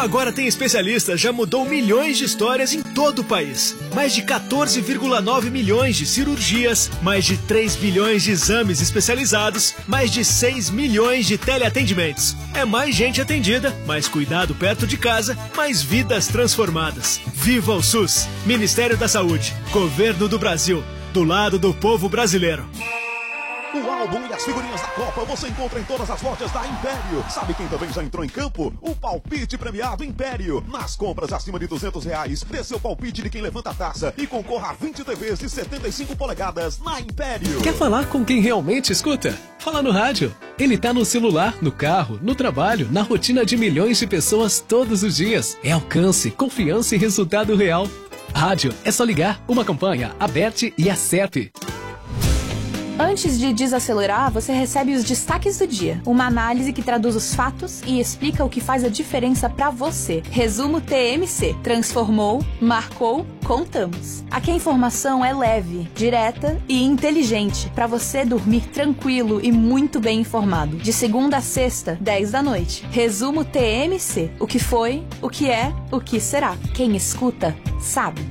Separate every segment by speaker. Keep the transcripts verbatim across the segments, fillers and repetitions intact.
Speaker 1: Agora Tem Especialista já mudou milhões de histórias em todo o país. Mais de quatorze vírgula nove milhões de cirurgias, mais de três bilhões de exames especializados, mais de seis milhões de teleatendimentos. É mais gente atendida, mais cuidado perto de casa, mais vidas transformadas. Viva o SUS! Ministério da Saúde, Governo do Brasil, do lado do povo brasileiro.
Speaker 2: O álbum e as figurinhas da Copa você encontra em todas as lojas da Império. Sabe quem também já entrou em campo? O palpite premiado Império. Nas compras acima de duzentos reais, dê seu palpite de quem levanta a taça e concorra a vinte T Vs de setenta e cinco polegadas na Império.
Speaker 3: Quer falar com quem realmente escuta? Fala no rádio. Ele tá no celular, no carro, no trabalho, na rotina de milhões de pessoas todos os dias. É alcance, confiança e resultado real. Rádio, é só ligar, uma campanha, Aberte e Acerte.
Speaker 4: Antes de desacelerar, você recebe os destaques do dia. Uma análise que traduz os fatos e explica o que faz a diferença pra você. Resumo T M C. Transformou, marcou, contamos. Aqui a informação é leve, direta e inteligente pra você dormir tranquilo e muito bem informado. De segunda a sexta, dez da noite. Resumo T M C. O que foi, o que é, o que será. Quem escuta, sabe.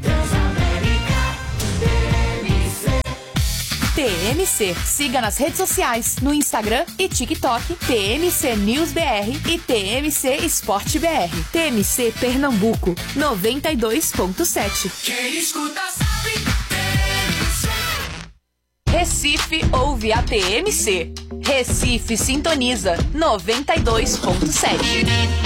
Speaker 4: T M C. Siga nas redes sociais, no Instagram e TikTok, T M C News B R e T M C Esporte B R. T M C Pernambuco, noventa e dois ponto sete.
Speaker 5: Quem escuta sabe, T M C.
Speaker 4: Recife ouve a T M C. Recife sintoniza, noventa e dois ponto sete.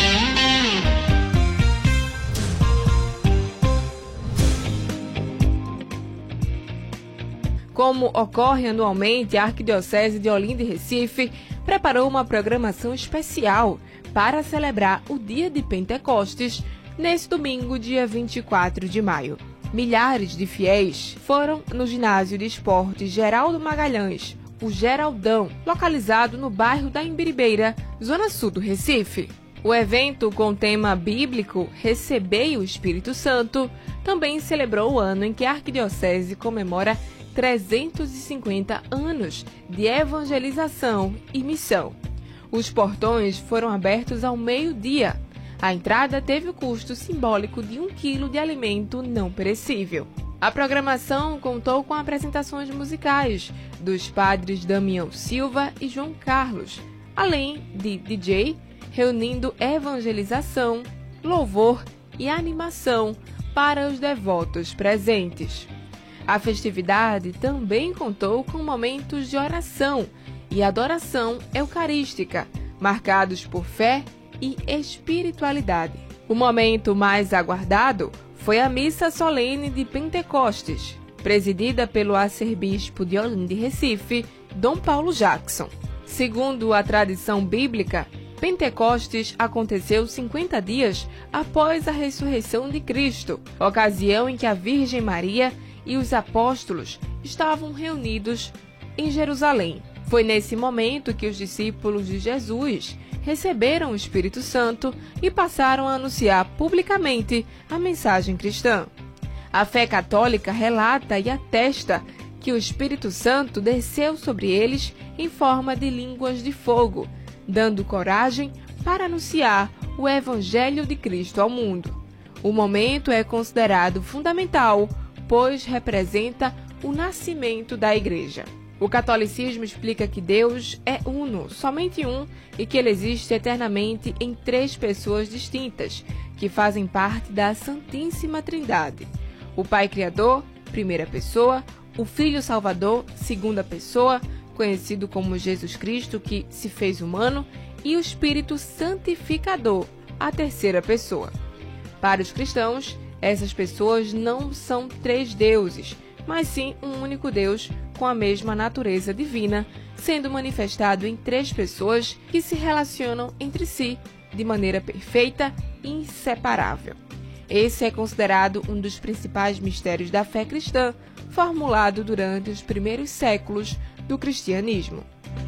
Speaker 6: Como ocorre anualmente, a Arquidiocese de Olinda e Recife preparou uma programação especial para celebrar o Dia de Pentecostes nesse domingo, dia vinte e quatro de maio. Milhares de fiéis foram no ginásio de esportes Geraldo Magalhães, o Geraldão, localizado no bairro da Imbiribeira, zona sul do Recife. O evento, com tema bíblico Recebei o Espírito Santo, também celebrou o ano em que a Arquidiocese comemora trezentos e cinquenta anos de evangelização e missão. Os portões foram abertos ao meio-dia. A entrada teve o custo simbólico de um quilo de alimento não perecível. A programação contou com apresentações musicais dos padres Damião Silva e João Carlos, além de D J, reunindo evangelização, louvor e animação para os devotos presentes. A festividade também contou com momentos de oração e adoração eucarística, marcados por fé e espiritualidade. O momento mais aguardado foi a missa solene de Pentecostes, presidida pelo arcebispo de Olinda e Recife, Dom Paulo Jackson. Segundo a tradição bíblica, Pentecostes aconteceu cinquenta dias após a ressurreição de Cristo, ocasião em que a Virgem Maria e os apóstolos estavam reunidos em Jerusalém. Foi nesse momento que os discípulos de Jesus receberam o Espírito Santo e passaram a anunciar publicamente a mensagem cristã. A fé católica relata e atesta que o Espírito Santo desceu sobre eles em forma de línguas de fogo, dando coragem para anunciar o Evangelho de Cristo ao mundo. O momento é considerado fundamental, pois representa o nascimento da Igreja. O catolicismo explica que Deus é uno, somente um, e que ele existe eternamente em três pessoas distintas, que fazem parte da Santíssima Trindade. O Pai Criador, primeira pessoa, o Filho Salvador, segunda pessoa, conhecido como Jesus Cristo, que se fez humano, e o Espírito Santificador, a terceira pessoa. Para os cristãos, essas pessoas não são três deuses, mas sim um único Deus com a mesma natureza divina, sendo manifestado em três pessoas que se relacionam entre si de maneira perfeita e inseparável. Esse é considerado um dos principais mistérios da fé cristã, formulado durante os primeiros séculos do cristianismo.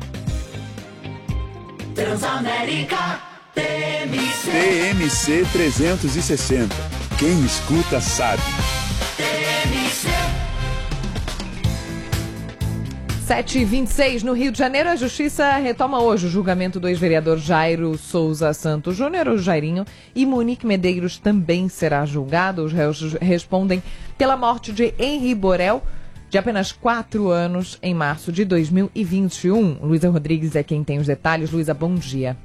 Speaker 5: Transamérica T M C.
Speaker 7: T M C trezentos e sessenta. Quem escuta sabe.
Speaker 5: T M C.
Speaker 8: sete e vinte e seis, no Rio de Janeiro, a Justiça retoma hoje o julgamento do ex-vereador Jairo Souza Santos Júnior, o Jairinho, e Monique Medeiros também será julgado. Os réus respondem pela morte de Henri Borel, de apenas quatro anos, em março de dois mil e vinte e um. Luísa Rodrigues é quem tem os detalhes. Luísa, bom dia.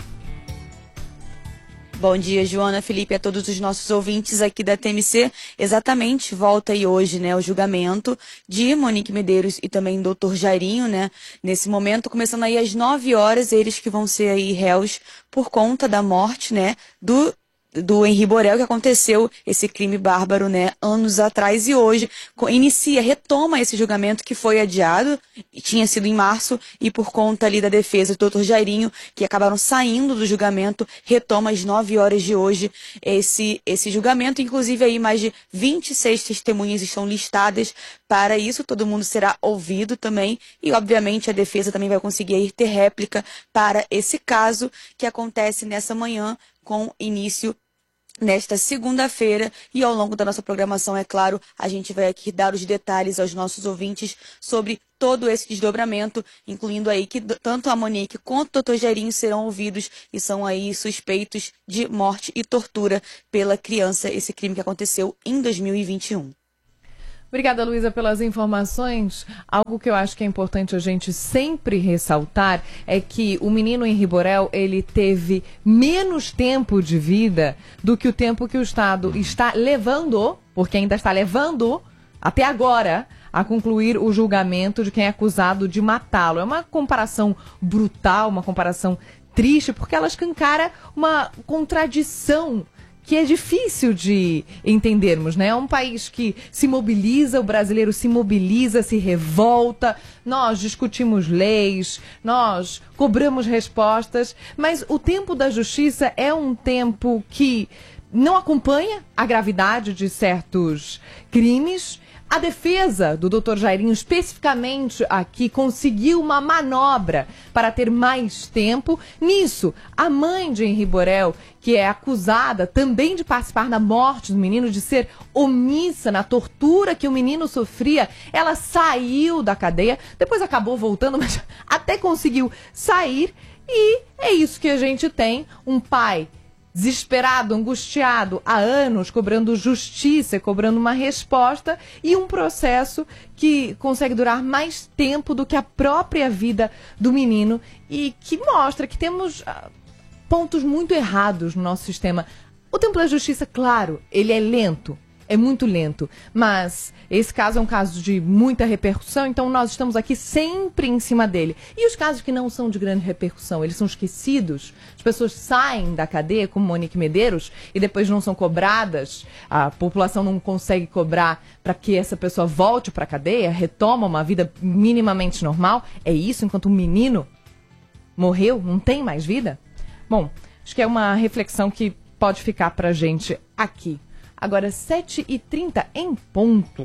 Speaker 9: Bom dia, Joana, Felipe, a todos os nossos ouvintes aqui da T M C. Exatamente, volta aí hoje, né, o julgamento de Monique Medeiros e também doutor Jairinho, né, nesse momento, começando aí às nove horas, eles que vão ser aí réus por conta da morte, né, do do Henri Borel, que aconteceu esse crime bárbaro, né, anos atrás, e hoje inicia, retoma esse julgamento que foi adiado, tinha sido em março, e por conta ali da defesa do doutor Jairinho, que acabaram saindo do julgamento, retoma às nove horas de hoje esse, esse julgamento. Inclusive aí mais de vinte e seis testemunhas estão listadas para isso, todo mundo será ouvido também, e obviamente a defesa também vai conseguir aí ter réplica para esse caso que acontece nessa manhã, com início nesta segunda-feira, e ao longo da nossa programação, é claro, a gente vai aqui dar os detalhes aos nossos ouvintes sobre todo esse desdobramento, incluindo aí que tanto a Monique quanto o doutor Jairinho serão ouvidos e são aí suspeitos de morte e tortura pela criança, esse crime que aconteceu em dois mil e vinte e um.
Speaker 8: Obrigada, Luísa, pelas informações. Algo que eu acho que é importante a gente sempre ressaltar é que o menino Henri Borel, ele teve menos tempo de vida do que o tempo que o Estado está levando, porque ainda está levando, até agora, a concluir o julgamento de quem é acusado de matá-lo. É uma comparação brutal, uma comparação triste, porque ela escancara uma contradição que é difícil de entendermos, né? É um país que se mobiliza, o brasileiro se mobiliza, se revolta, nós discutimos leis, nós cobramos respostas, mas o tempo da justiça é um tempo que não acompanha a gravidade de certos crimes. A defesa do doutor Jairinho, especificamente aqui, conseguiu uma manobra para ter mais tempo. Nisso, a mãe de Henri Borel, que é acusada também de participar da morte do menino, de ser omissa na tortura que o menino sofria, ela saiu da cadeia, depois acabou voltando, mas até conseguiu sair. E é isso que a gente tem, um pai desesperado, angustiado, há anos, cobrando justiça, cobrando uma resposta, e um processo que consegue durar mais tempo do que a própria vida do menino, e que mostra que temos uh, pontos muito errados no nosso sistema. O tempo da justiça, claro, ele é lento, é muito lento, mas esse caso é um caso de muita repercussão, então nós estamos aqui sempre em cima dele. E os casos que não são de grande repercussão, eles são esquecidos, as pessoas saem da cadeia, como Monique Medeiros, e depois não são cobradas, a população não consegue cobrar para que essa pessoa volte para a cadeia, retoma uma vida minimamente normal. É isso, enquanto um menino morreu, não tem mais vida? Bom, acho que é uma reflexão que pode ficar para a gente aqui. Agora, sete e trinta em ponto.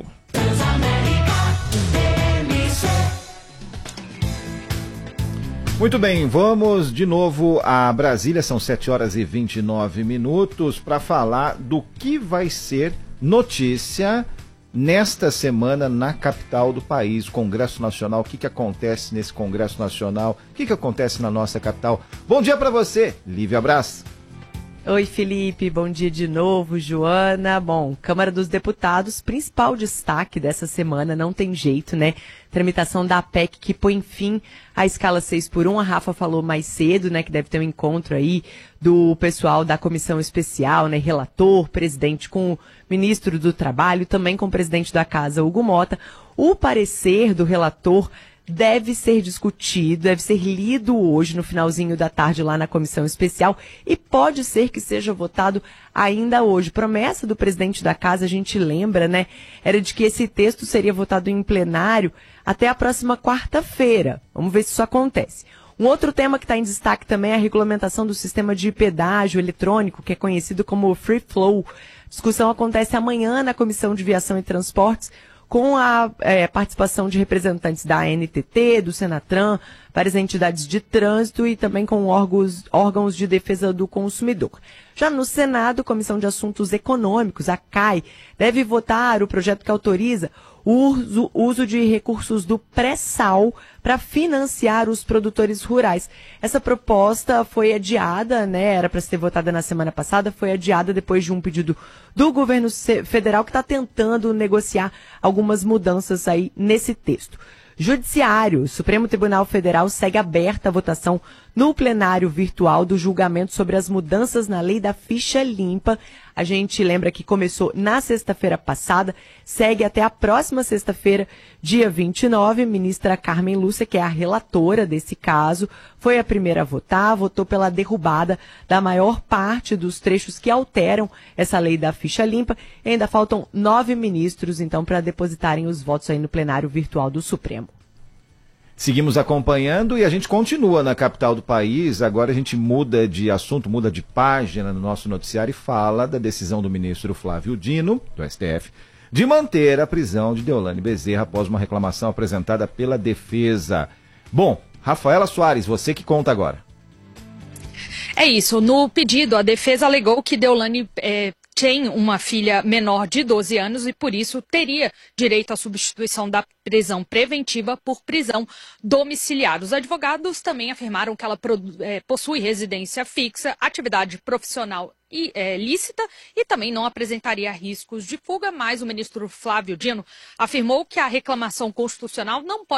Speaker 10: Muito bem, vamos de novo a Brasília, são sete horas e vinte e nove minutos, para falar do que vai ser notícia nesta semana na capital do país, Congresso Nacional. O que, que acontece nesse Congresso Nacional? O que, que acontece na nossa capital? Bom dia para você, Lívia Braz.
Speaker 11: Oi, Felipe, bom dia de novo, Joana. Bom, Câmara dos Deputados, principal destaque dessa semana, não tem jeito, né? Tramitação da P E C que põe fim à escala seis por um. A Rafa falou mais cedo, né, que deve ter um encontro aí do pessoal da comissão especial, né, relator, presidente com o ministro do Trabalho, também com o presidente da Casa, Hugo Mota. O parecer do relator deve ser discutido, deve ser lido hoje no finalzinho da tarde lá na comissão especial e pode ser que seja votado ainda hoje. Promessa do presidente da casa, a gente lembra, né, era de que esse texto seria votado em plenário até a próxima quarta-feira. Vamos ver se isso acontece. Um outro tema que está em destaque também é a regulamentação do sistema de pedágio eletrônico, que é conhecido como Free Flow. A discussão acontece amanhã na Comissão de Viação e Transportes, com a é, participação de representantes da A N T T, do Senatran, várias entidades de trânsito e também com órgãos, órgãos de defesa do consumidor. Já no Senado, a Comissão de Assuntos Econômicos, a C A I, deve votar o projeto que autoriza o uso, uso de recursos do pré-sal para financiar os produtores rurais. Essa proposta foi adiada, né? Era para ser votada na semana passada, foi adiada depois de um pedido do governo federal que está tentando negociar algumas mudanças aí nesse texto. Judiciário, o Supremo Tribunal Federal segue aberta a votação no plenário virtual do julgamento sobre as mudanças na lei da ficha limpa. A gente lembra que começou na sexta-feira passada, segue até a próxima sexta-feira, dia vinte e nove. Ministra Carmen Lúcia, que é a relatora desse caso, foi a primeira a votar, votou pela derrubada da maior parte dos trechos que alteram essa lei da ficha limpa. E ainda faltam nove ministros, então, para depositarem os votos aí no plenário virtual do Supremo.
Speaker 10: Seguimos acompanhando e a gente continua na capital do país. Agora a gente muda de assunto, muda de página no nosso noticiário e fala da decisão do ministro Flávio Dino, do S T F, de manter a prisão de Deolane Bezerra após uma reclamação apresentada pela defesa. Bom, Rafaela Soares, você que conta agora.
Speaker 12: É isso. No pedido, a defesa alegou que Deolane é, tem uma filha menor de doze anos e, por isso, teria direito à substituição da prisão preventiva por prisão domiciliar. Os advogados também afirmaram que ela é, possui residência fixa, atividade profissional e, é, lícita e também não apresentaria riscos de fuga, mas o ministro Flávio Dino afirmou que a reclamação constitucional não pode